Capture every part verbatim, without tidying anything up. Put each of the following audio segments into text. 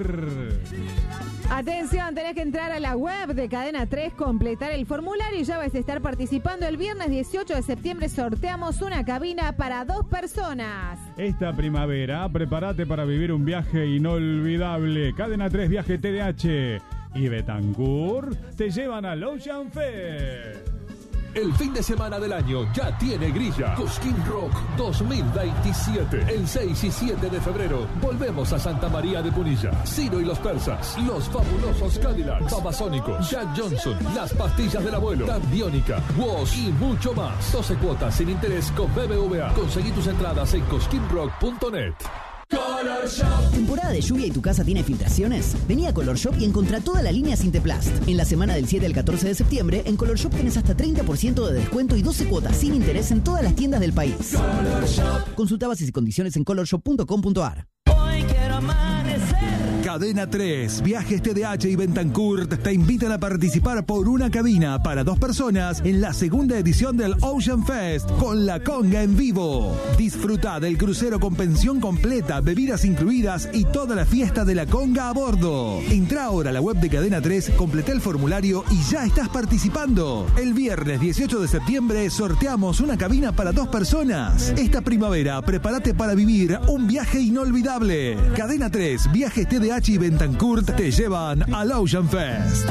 Atención, tenés que entrar a la web de Cadena tres, completar el formulario y ya vas a estar participando. El viernes dieciocho de septiembre sorteamos una cabina para dos personas. Esta primavera, prepárate para vivir un viaje inolvidable. Cadena tres Viaje T D H y Betancourt te llevan al Ocean Fest. El fin de semana del año ya tiene grilla. Cosquín Rock dos mil veintisiete. El seis y siete de febrero volvemos a Santa María de Punilla. Ciro y los Persas, Los Fabulosos Cadillacs, Babasónicos, Jack Johnson, Las Pastillas del Abuelo, Tambiónica, Woz y mucho más. doce cuotas sin interés con B B V A. Conseguí tus entradas en cosquín rock punto net. Color Shop. ¿Temporada de lluvia y tu casa tiene filtraciones? Vení a Color Shop y encontrá toda la línea Sinteplast. En la semana del siete al catorce de septiembre, en Color Shop tenés hasta treinta por ciento de descuento y doce cuotas sin interés en todas las tiendas del país. Color Shop. Consulta bases y condiciones en color shop punto com punto a r. Hoy quiero amanecer. Cadena tres, Viajes T D H y Betancourt te invitan a participar por una cabina para dos personas en la segunda edición del Ocean Fest con la conga en vivo. Disfruta del crucero con pensión completa, bebidas incluidas y toda la fiesta de la conga a bordo. Entra ahora a la web de Cadena tres, completa el formulario y ya estás participando. El viernes dieciocho de septiembre sorteamos una cabina para dos personas. Esta primavera prepárate para vivir un viaje inolvidable. Cadena tres, Viajes T D H y Betancourt te llevan al Ocean Fest.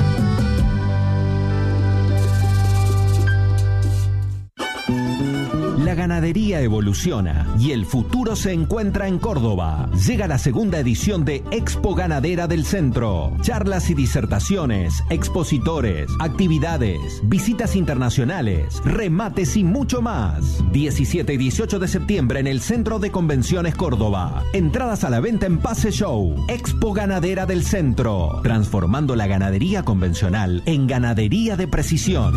La ganadería evoluciona y el futuro se encuentra en Córdoba. Llega la segunda edición de Expo Ganadera del Centro. Charlas y disertaciones, expositores, actividades, visitas internacionales, remates y mucho más. diecisiete y dieciocho de septiembre en el Centro de Convenciones Córdoba. Entradas a la venta en Pase Show. Expo Ganadera del Centro. Transformando la ganadería convencional en ganadería de precisión.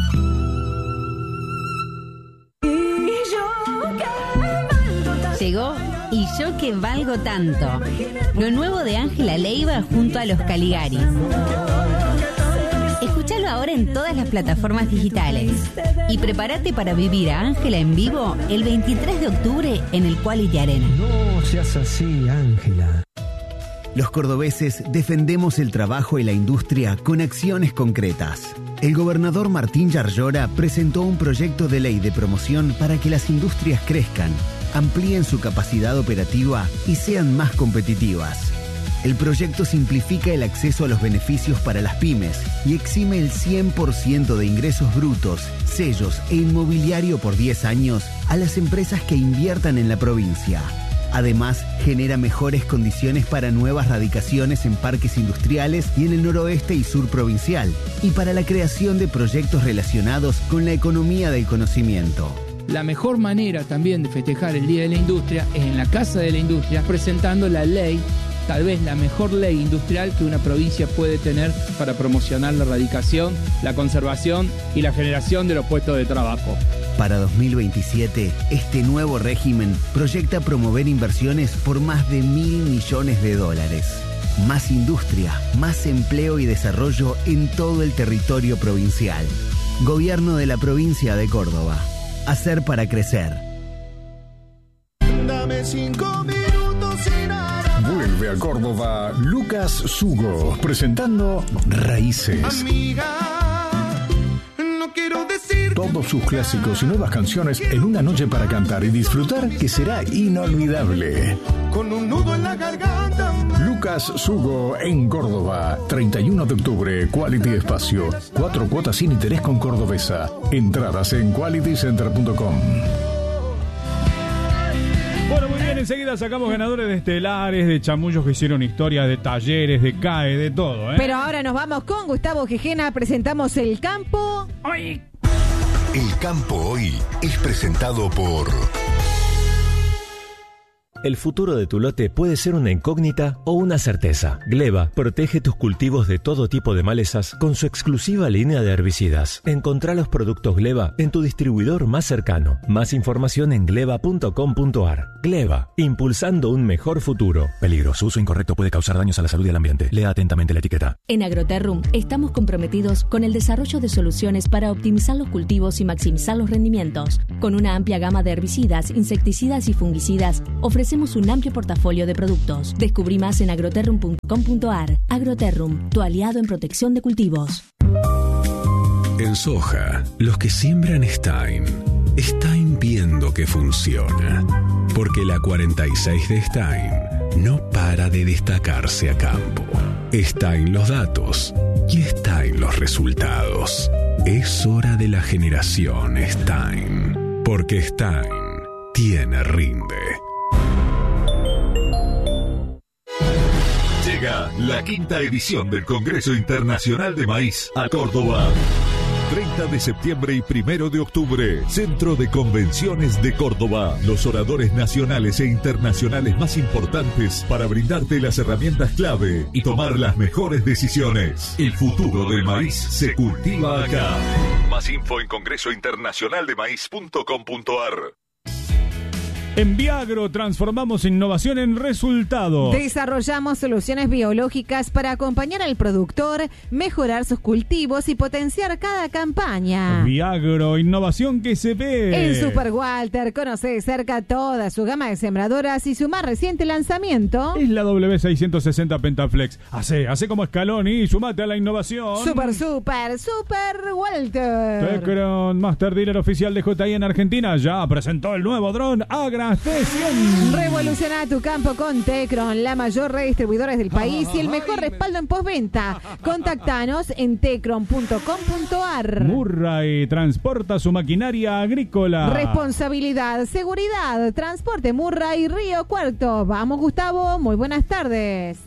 Llegó Y yo que valgo tanto. Lo nuevo de Ángela Leiva junto a los Caligaris. Escúchalo ahora en todas las plataformas digitales. Y prepárate para vivir a Ángela en vivo el veintitrés de octubre en el Quality Arena. No seas así, Ángela. Los cordobeses defendemos el trabajo y la industria con acciones concretas. El gobernador Martín Yarlora presentó un proyecto de ley de promoción para que las industrias crezcan, amplíen su capacidad operativa y sean más competitivas. El proyecto simplifica el acceso a los beneficios para las pymes y exime el cien por ciento de ingresos brutos, sellos e inmobiliario por diez años a las empresas que inviertan en la provincia. Además, genera mejores condiciones para nuevas radicaciones en parques industriales y en el noroeste y sur provincial, y para la creación de proyectos relacionados con la economía del conocimiento. La mejor manera también de festejar el Día de la Industria es en la Casa de la Industria, presentando la ley, tal vez la mejor ley industrial que una provincia puede tener para promocionar la radicación, la conservación y la generación de los puestos de trabajo. Para dos mil veintisiete, este nuevo régimen proyecta promover inversiones por más de mil millones de dólares. Más industria, más empleo y desarrollo en todo el territorio provincial. Gobierno de la provincia de Córdoba. Hacer para crecer. Dame cinco minutos sin nada. Vuelve a Córdoba Lucas Sugo, presentando Raíces. Amiga, no quiero decir todos sus clásicos y nuevas canciones en una noche para cantar y disfrutar que será inolvidable. Con un nudo en la garganta. Lucas Sugo en Córdoba, treinta y uno de octubre, Quality Espacio. Cuatro cuotas sin interés con Cordobesa. Entradas en quality center punto com. Bueno, muy bien, enseguida sacamos ganadores de estelares, de chamullos que hicieron historia, de talleres, de C A E, de todo, ¿eh? Pero ahora nos vamos con Gustavo Gijena, presentamos El Campo Hoy. El Campo Hoy es presentado por... El futuro de tu lote puede ser una incógnita o una certeza. Gleba protege tus cultivos de todo tipo de malezas con su exclusiva línea de herbicidas. Encontrá los productos Gleba en tu distribuidor más cercano. Más información en gleba punto com punto a r. Gleba, impulsando un mejor futuro. Peligro, su uso incorrecto puede causar daños a la salud y al ambiente. Lea atentamente la etiqueta. En Agroterrum estamos comprometidos con el desarrollo de soluciones para optimizar los cultivos y maximizar los rendimientos. Con una amplia gama de herbicidas, insecticidas y fungicidas, ofrecemos ofrecemos un amplio portafolio de productos. Descubrí más en agroterrum punto com punto ar. Agroterrum, tu aliado en protección de cultivos. En soja, los que siembran Stein, Stein viendo que funciona. Porque la cuarenta y seis de Stein no para de destacarse a campo. Stein los datos y Stein los resultados. Es hora de la generación Stein. Porque Stein tiene rinde. Llega la quinta edición del Congreso Internacional de Maíz a Córdoba. treinta de septiembre y primero de octubre, Centro de Convenciones de Córdoba. Los oradores nacionales e internacionales más importantes para brindarte las herramientas clave y tomar las mejores decisiones. El futuro del maíz se cultiva acá. Más info en congreso internacional de maíz punto com punto ar. En Viagro transformamos innovación en resultado. Desarrollamos soluciones biológicas para acompañar al productor, mejorar sus cultivos y potenciar cada campaña. Viagro, innovación que se ve. En Super Walter conoce de cerca toda su gama de sembradoras y su más reciente lanzamiento es la W seiscientos sesenta Pentaflex. Hace, hace como Scaloni y sumate a la innovación. Super, super, Super Walter. Tecron, Master Dealer oficial de J I en Argentina, ya presentó el nuevo dron Agra T cien. Revoluciona tu campo con Tecron, la mayor red de distribuidores del país y el mejor respaldo en postventa. Contactanos en tecron punto com punto ar. Murray transporta su maquinaria agrícola. Responsabilidad, seguridad, transporte Murray Río Cuarto. Vamos, Gustavo, muy buenas tardes.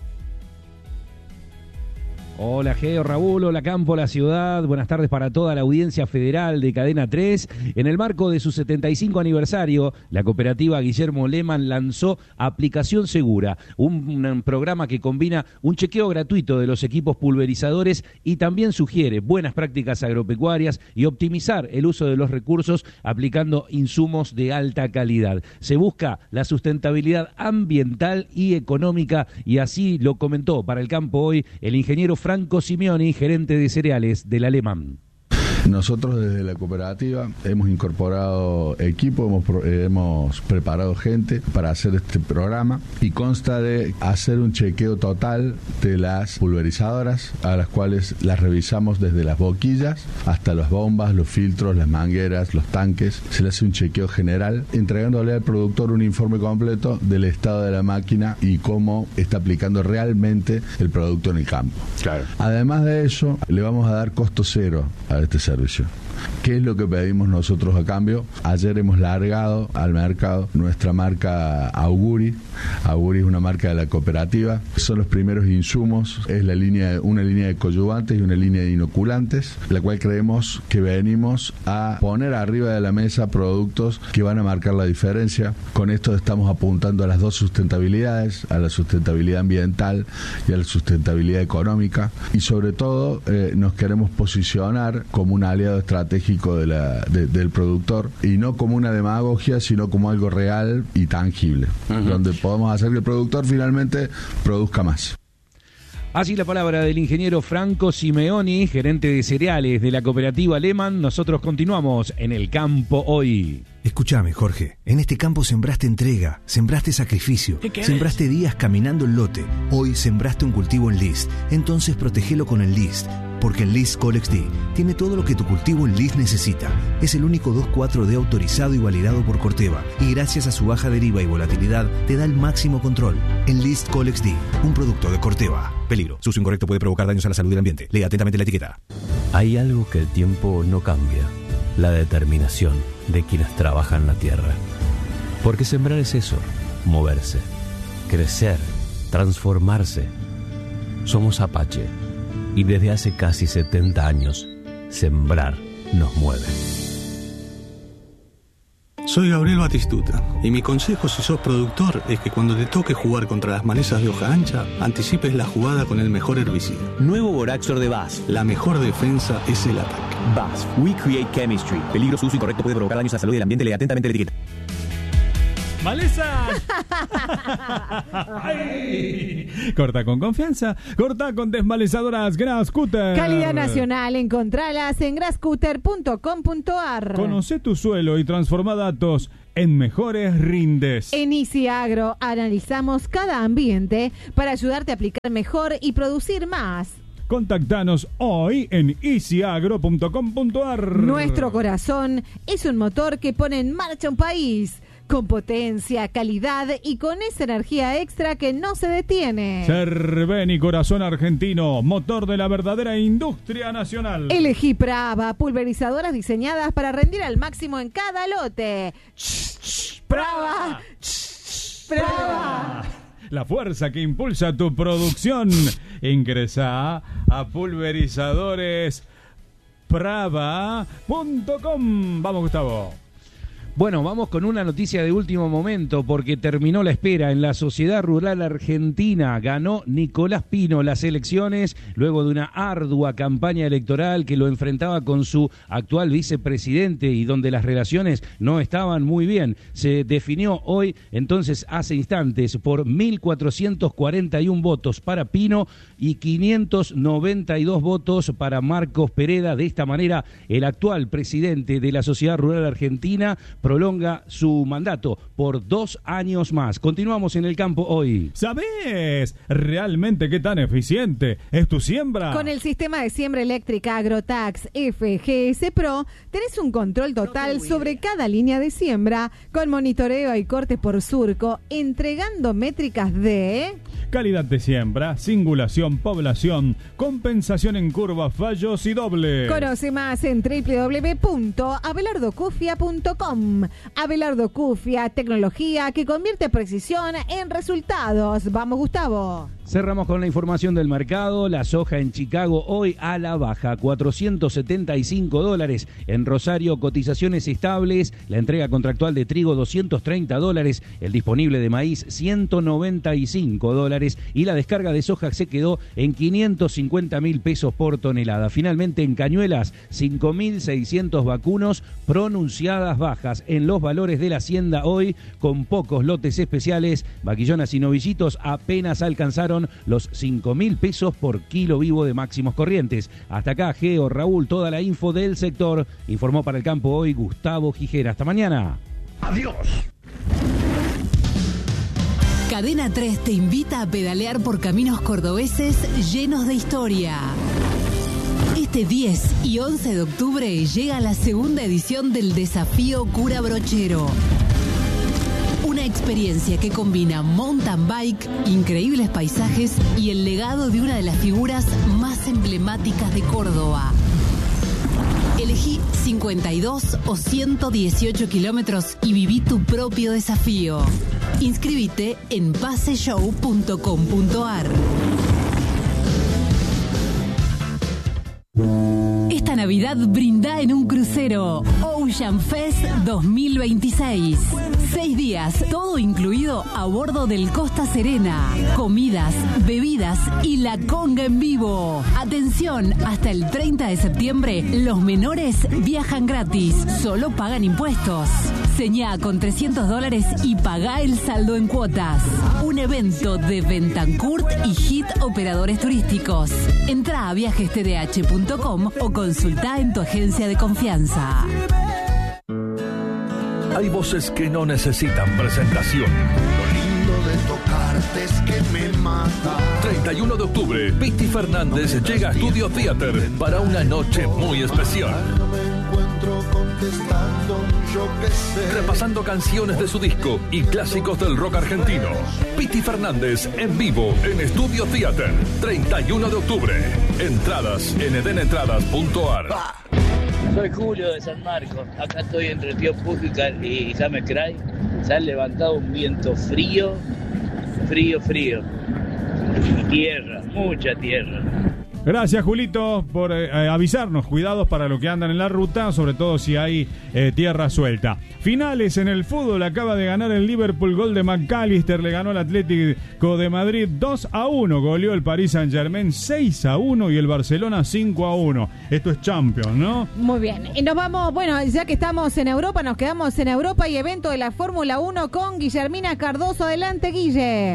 Hola Geo, Raúl, hola Campo, la ciudad, buenas tardes para toda la audiencia federal de Cadena tres. En el marco de su setenta y cinco aniversario, la cooperativa Guillermo Lehmann lanzó Aplicación Segura, un, un programa que combina un chequeo gratuito de los equipos pulverizadores y también sugiere buenas prácticas agropecuarias y optimizar el uso de los recursos aplicando insumos de alta calidad. Se busca la sustentabilidad ambiental y económica y así lo comentó para el Campo Hoy el ingeniero Franco Simeoni, gerente de cereales de la Lehmann. Nosotros desde la cooperativa hemos incorporado equipo, hemos, hemos preparado gente para hacer este programa y consta de hacer un chequeo total de las pulverizadoras, a las cuales las revisamos desde las boquillas hasta las bombas, los filtros, las mangueras, los tanques. Se le hace un chequeo general, entregándole al productor un informe completo del estado de la máquina y cómo está aplicando realmente el producto en el campo. Claro. Además de eso, le vamos a dar costo cero a este servicio. ¿Qué es lo que pedimos nosotros a cambio? Ayer hemos largado al mercado nuestra marca Auguri. Auguri es una marca de la cooperativa. Son los primeros insumos. Es la línea, una línea de coadyuvantes y una línea de inoculantes, la cual creemos que venimos a poner arriba de la mesa productos que van a marcar la diferencia. Con esto estamos apuntando a las dos sustentabilidades, a la sustentabilidad ambiental y a la sustentabilidad económica. Y sobre todo eh, nos queremos posicionar como un aliado estratégico de la, de, del productor y no como una demagogia, sino como algo real y tangible, uh-huh. donde podamos hacer que el productor finalmente produzca más. Así la palabra del ingeniero Franco Simeoni, gerente de cereales de la cooperativa Lehmann. Nosotros continuamos en el Campo Hoy. Escúchame, Jorge, en este campo sembraste entrega, sembraste sacrificio, sembraste días caminando el lote, hoy sembraste un cultivo en List, entonces protegelo con el List, porque el List Colex D tiene todo lo que tu cultivo en List necesita. Es el único dos cuatro D autorizado y validado por Corteva, y gracias a su baja deriva y volatilidad, te da el máximo control. En List Colex D, un producto de Corteva. Peligro, su uso incorrecto puede provocar daños a la salud del ambiente. Lea atentamente la etiqueta. Hay algo que el tiempo no cambia. La determinación de quienes trabajan la tierra. Porque sembrar es eso, moverse, crecer, transformarse. Somos Apache y desde hace casi setenta años, sembrar nos mueve. Soy Gabriel Batistuta y mi consejo si sos productor es que cuando te toque jugar contra las malezas de hoja ancha, anticipes la jugada con el mejor herbicida. Nuevo Boraxor de B A S F. La mejor defensa es el ataque. B A S F. We create chemistry. Peligro, su uso incorrecto puede provocar daños a la salud y al ambiente. Lea atentamente la etiqueta. ¡Maleza! Corta con confianza. Corta con desmalezadoras Grascutter. Calidad nacional. Encontralas en grascutter punto com punto ar. Conoce tu suelo y transforma datos en mejores rindes. En Easy Agro analizamos cada ambiente para ayudarte a aplicar mejor y producir más. Contactanos hoy en easy agro punto com punto a r. Nuestro corazón es un motor que pone en marcha un país. Con potencia, calidad y con esa energía extra que no se detiene. Cerveni Corazón Argentino, motor de la verdadera industria nacional. Elegí Prava, pulverizadoras diseñadas para rendir al máximo en cada lote. Ch, ch, Prava, ch, Prava. La fuerza que impulsa tu producción. Ingresa a pulverizadores prava punto com. Vamos, Gustavo. Bueno, vamos con una noticia de último momento porque terminó la espera en la Sociedad Rural Argentina. Ganó Nicolás Pino las elecciones luego de una ardua campaña electoral que lo enfrentaba con su actual vicepresidente y donde las relaciones no estaban muy bien. Se definió hoy, entonces hace instantes, por mil cuatrocientos cuarenta y uno votos para Pino y quinientos noventa y dos votos para Marcos Pereda. De esta manera, el actual presidente de la Sociedad Rural Argentina prolonga su mandato por dos años más. Continuamos en el campo hoy. ¿Sabés realmente qué tan eficiente es tu siembra? Con el sistema de siembra eléctrica Agrotax F G S Pro, tenés un control total sobre cada línea de siembra, con monitoreo y corte por surco, entregando métricas de calidad de siembra, singulación, población, compensación en curvas, fallos y doble. Conoce más en doble u doble u doble u punto abelardo cufia punto com. Abelardo Cufia, tecnología que convierte precisión en resultados. Vamos, Gustavo. Cerramos con la información del mercado. La soja en Chicago hoy a la baja, cuatrocientos setenta y cinco dólares. En Rosario, cotizaciones estables. La entrega contractual de trigo, doscientos treinta dólares. El disponible de maíz, ciento noventa y cinco dólares. Y la descarga de soja se quedó en quinientos cincuenta mil pesos por tonelada. Finalmente, en Cañuelas, cinco mil seiscientos vacunos, pronunciadas bajas en los valores de la hacienda hoy, con pocos lotes especiales. Vaquillonas y novillitos apenas alcanzaron los cinco mil pesos por kilo vivo de máximos corrientes. Hasta acá, Geo, Raúl, toda la info del sector. Informó para el campo hoy Gustavo Gijera. Hasta mañana. Adiós. Cadena tres te invita a pedalear por caminos cordobeses llenos de historia. Este diez y once de octubre llega la segunda edición del Desafío Cura Brochero. Una experiencia que combina mountain bike, increíbles paisajes y el legado de una de las figuras más emblemáticas de Córdoba. Elegí cincuenta y dos o ciento dieciocho kilómetros y viví tu propio desafío. Inscríbete en paseshow punto com punto a r. Esta Navidad brinda en un crucero Ocean Fest dos mil veintiséis. Seis días, todo incluido a bordo del Costa Serena. Comidas, bebidas y la conga en vivo. Atención, hasta el treinta de septiembre los menores viajan gratis, solo pagan impuestos. Señá con trescientos dólares y pagá el saldo en cuotas. Un evento de Bentancurt y Hit Operadores Turísticos. Entrá a viajes t d h punto com o consultá en tu agencia de confianza. Hay voces que no necesitan presentación. Lo lindo de tocarte es que me mata. treinta y uno de octubre, Piti Fernández llega a Studio Theater para una noche muy especial. No me encuentro contestando, yo qué sé. Repasando canciones de su disco y clásicos del rock argentino. Piti Fernández en vivo en Studio Theater, treinta y uno de octubre. Entradas en eden entradas punto a r. Soy Julio de San Marcos, acá estoy entre Tío Pújica y James-Cray. Se ha levantado un viento frío, frío, frío. Y tierra, mucha tierra. Gracias, Julito, por eh, avisarnos. Cuidados para lo que andan en la ruta, sobre todo si hay eh, tierra suelta. Finales en el fútbol. Acaba de ganar el Liverpool, gol de McAllister. Le ganó el Atlético de Madrid dos a uno. Goleó el Paris Saint-Germain seis a uno y el Barcelona cinco a uno. Esto es Champions, ¿no? Muy bien. Y nos vamos, bueno, ya que estamos en Europa, nos quedamos en Europa y evento de la Fórmula uno con Guillermina Cardoso. Adelante, Guille.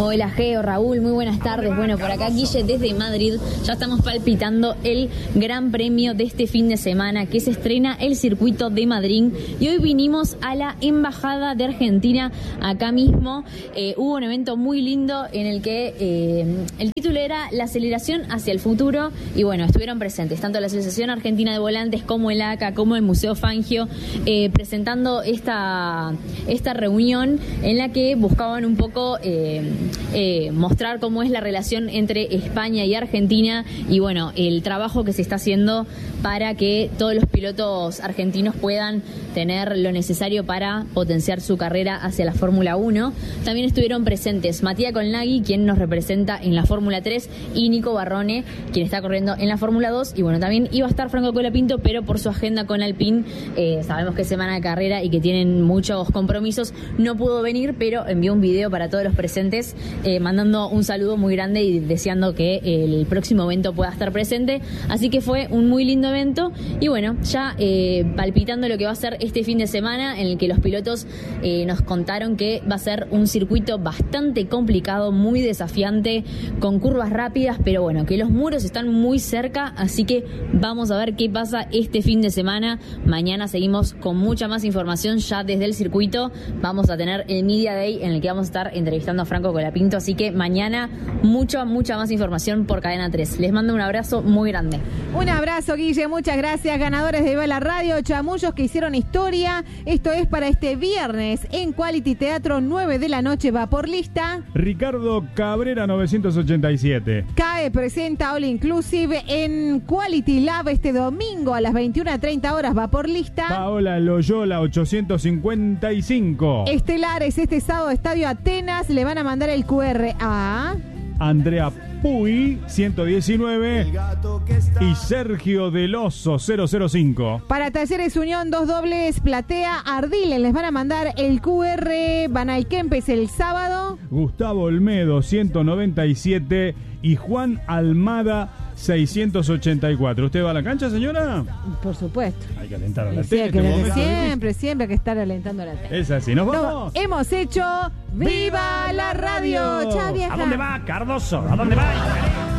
Hola Geo, Raúl, muy buenas tardes. Bueno, por acá Guille desde Madrid, ya estamos palpitando el gran premio de este fin de semana que se estrena el circuito de Madrid y hoy vinimos a la Embajada de Argentina acá mismo. Eh, hubo un evento muy lindo en el que eh, el título era La aceleración hacia el futuro y bueno, estuvieron presentes tanto la Asociación Argentina de Volantes como el A C A, como el Museo Fangio, eh, presentando esta, esta reunión en la que buscaban un poco eh, eh, mostrar cómo es la relación entre España y Argentina y bueno, el trabajo que se está haciendo para que todos los pilotos argentinos puedan tener lo necesario para potenciar su carrera hacia la Fórmula uno. También estuvieron presentes Matías Colnaghi, quien nos representa en la Fórmula tres, y Nico Barrone, quien está corriendo en la Fórmula dos. Y bueno, también iba a estar Franco Colapinto, pero por su agenda con Alpine, eh, sabemos que es semana de carrera y que tienen muchos compromisos, no pudo venir, pero envió un video para todos los presentes, eh, mandando un saludo muy grande y deseando que el próximo evento pueda estar presente. Así que fue un muy lindo evento y bueno, ya eh, palpitando lo que va a ser este fin de semana, en el que los pilotos eh, nos contaron que va a ser un circuito bastante complicado, muy desafiante, con curvas rápidas, pero bueno, que los muros están muy cerca, así que vamos a ver qué pasa este fin de semana. Mañana seguimos con mucha más información ya desde el circuito. Vamos a tener el Media Day en el que vamos a estar entrevistando a Franco Colapinto, así que mañana mucha, mucha más información por Cadena tres. Les mando un abrazo muy grande. Un abrazo, Guille, muchas gracias. Ganadores de Viva la Radio, chamullos que hicieron historia. Esto es para este viernes en Quality Teatro, nueve de la noche, va por lista. Ricardo Cabrera novecientos ochenta y siete. CAE presenta All Inclusive en Quality Lab este domingo a las veintiuna treinta horas, va por lista. Paola Loyola ochocientos cincuenta y cinco. Estelares este sábado, Estadio Atenas, le van a mandar el cu erre a Andrea Puy ciento diecinueve y Sergio Del Oso cero cero cinco. Para Talleres Unión, dos dobles, Platea, Ardiles, les van a mandar el cu erre. Van al Kempes el sábado. Gustavo Olmedo ciento noventa y siete y Juan Almada seiscientos ochenta y cuatro. ¿Usted va a la cancha, señora? Por supuesto. Hay que alentar a la Sí, tele. que Este siempre, siempre hay que estar alentando a la tele. es así, ¿nos vamos? No, hemos hecho ¡Viva la Radio! ¡Chao, vieja! ¿A dónde va, Cardoso? ¿A dónde va?